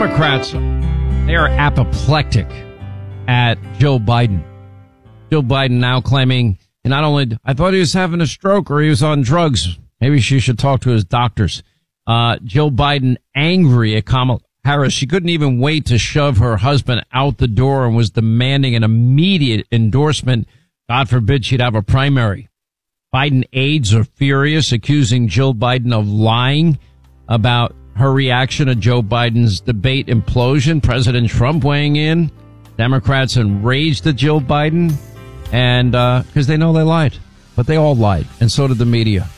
Democrats, they are apoplectic at Joe Biden. Joe Biden now claiming, and not only, I thought he was having a stroke or he was on drugs. Maybe she should talk to his doctors. Joe Biden angry at Kamala Harris. She couldn't even wait to shove her husband out the door and was demanding an immediate endorsement. God forbid she'd have a primary. Biden aides are furious, accusing Jill Biden of lying about her reaction to Joe Biden's debate implosion. President Trump weighing in. Democrats enraged at Jill Biden, and because they know they lied. But they all lied, and so did the media.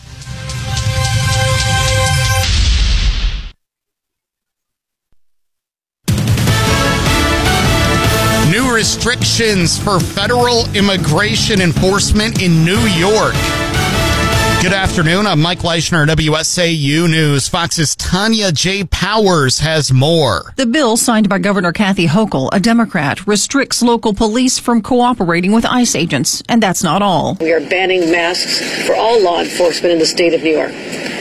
New restrictions for federal immigration enforcement in New York. Good afternoon. I'm Mike Leishner, WSAU News. Fox's Tanya J. Powers has more. The bill signed by Governor Kathy Hochul, a Democrat, restricts local police from cooperating with ICE agents. And that's not all. We are banning masks for all law enforcement in the state of New York.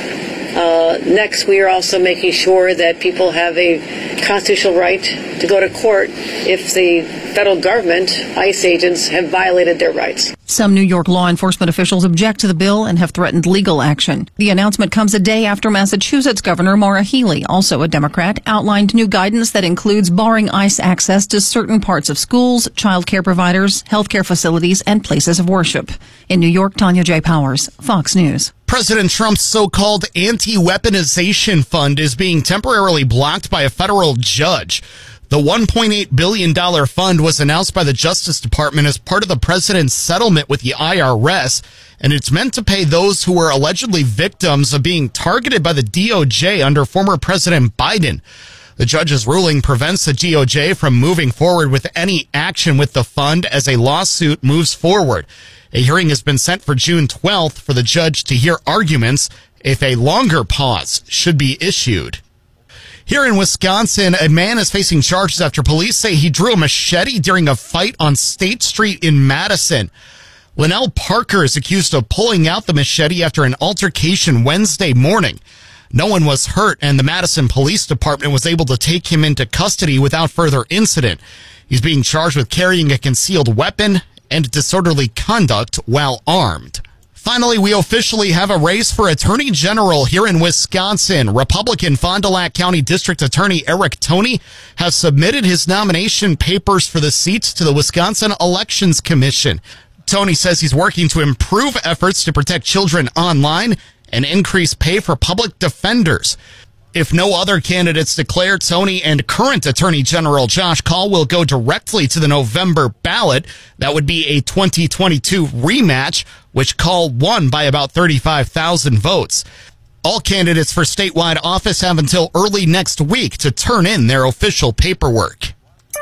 Next, we are also making sure that people have a constitutional right to go to court if the federal government, ICE agents, have violated their rights. Some New York law enforcement officials object to the bill and have threatened legal action. The announcement comes a day after Massachusetts Governor Maura Healey, also a Democrat, outlined new guidance that includes barring ICE access to certain parts of schools, child care providers, healthcare facilities, and places of worship. In New York, Tanya J. Powers, Fox News. President Trump's so-called anti-weaponization fund is being temporarily blocked by a federal judge. The $1.8 billion fund was announced by the Justice Department as part of the president's settlement with the IRS, and it's meant to pay those who were allegedly victims of being targeted by the DOJ under former President Biden. The judge's ruling prevents the DOJ from moving forward with any action with the fund as a lawsuit moves forward. A hearing has been set for June 12th for the judge to hear arguments if a longer pause should be issued. Here in Wisconsin, a man is facing charges after police say he drew a machete during a fight on State Street in Madison. Linnell Parker is accused of pulling out the machete after an altercation Wednesday morning. No one was hurt, and the Madison Police Department was able to take him into custody without further incident. He's being charged with carrying a concealed weapon and disorderly conduct while armed. Finally, we officially have a race for Attorney General here in Wisconsin. Republican Fond du Lac County District Attorney Eric Toney has submitted his nomination papers for the seats to the Wisconsin Elections Commission. Toney says he's working to improve efforts to protect children online and increase pay for public defenders. If no other candidates declare, Toney and current Attorney General Josh Kaul will go directly to the November ballot. That would be a 2022 rematch, which Kaul won by about 35,000 votes. All candidates for statewide office have until early next week to turn in their official paperwork.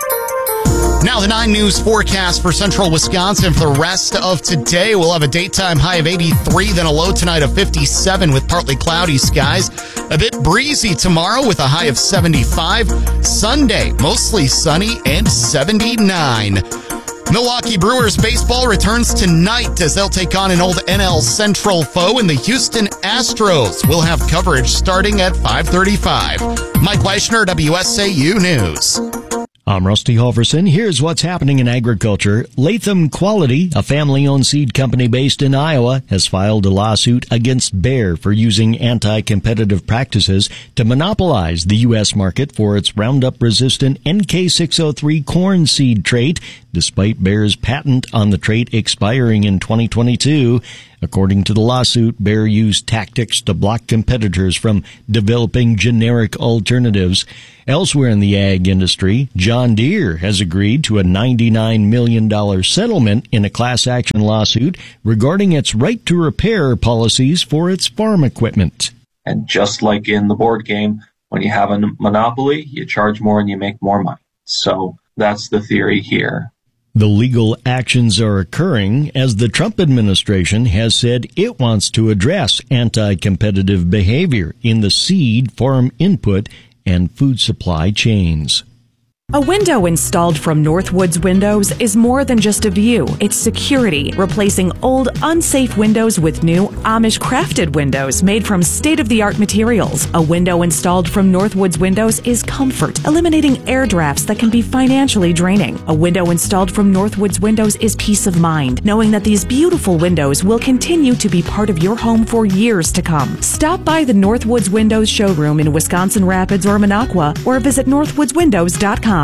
Now the 9 News forecast for central Wisconsin for the rest of today. We'll have a daytime high of 83, then a low tonight of 57 with partly cloudy skies. A bit breezy tomorrow with a high of 75. Sunday, mostly sunny and 79. Milwaukee Brewers baseball returns tonight as they'll take on an old NL Central foe in the Houston Astros. We'll have coverage starting at 5:35. Mike Leishner, WSAU News. I'm Rusty Halverson. Here's what's happening in agriculture. Latham Quality, a family-owned seed company based in Iowa, has filed a lawsuit against Bayer for using anti-competitive practices to monopolize the U.S. market for its Roundup-resistant NK603 corn seed trait, despite Bayer's patent on the trait expiring in 2022. According to the lawsuit, Bayer used tactics to block competitors from developing generic alternatives. Elsewhere in the ag industry, John Deere has agreed to a $99 million settlement in a class action lawsuit regarding its right to repair policies for its farm equipment. And just like in the board game, when you have a monopoly, you charge more and you make more money. So that's the theory here. The legal actions are occurring as the Trump administration has said it wants to address anti-competitive behavior in the seed, farm input, and food supply chains. A window installed from Northwoods Windows is more than just a view. It's security, replacing old, unsafe windows with new Amish-crafted windows made from state-of-the-art materials. A window installed from Northwoods Windows is comfort, eliminating air drafts that can be financially draining. A window installed from Northwoods Windows is peace of mind, knowing that these beautiful windows will continue to be part of your home for years to come. Stop by the Northwoods Windows showroom in Wisconsin Rapids or Minocqua, or visit northwoodswindows.com.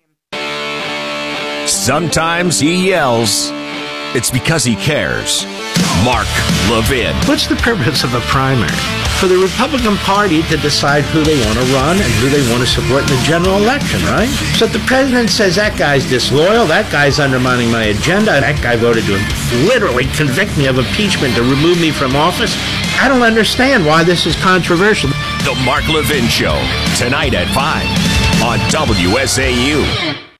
Sometimes he yells. It's because he cares. Mark Levin. What's the purpose of a primary? For the Republican Party to decide who they want to run and who they want to support in the general election, right? So if the president says that guy's disloyal, that guy's undermining my agenda, that guy voted to literally convict me of impeachment to remove me from office, I don't understand why this is controversial. The Mark Levin Show, tonight at 5 on WSAU.